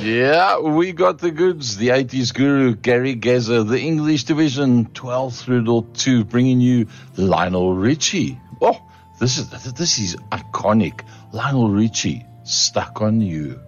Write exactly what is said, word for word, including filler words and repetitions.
Yeah, we got the goods. The eighties guru, Gary Gazer, the English division, twelve through to two, bringing you Lionel Richie. Oh, this is this is iconic. Lionel Richie, Stuck on You.